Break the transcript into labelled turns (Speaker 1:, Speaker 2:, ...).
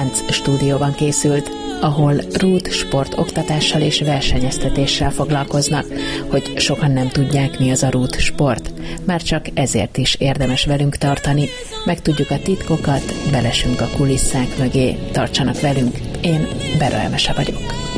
Speaker 1: Tánc stúdióban készült, ahol rút sportoktatással és versenyeztetéssel foglalkoznak, hogy sokan nem tudják, mi az a rút sport. Már csak ezért is érdemes velünk tartani, megtudjuk a titkokat, belesünk a kulisszák mögé, tartsanak velünk, én Bera Emese vagyok.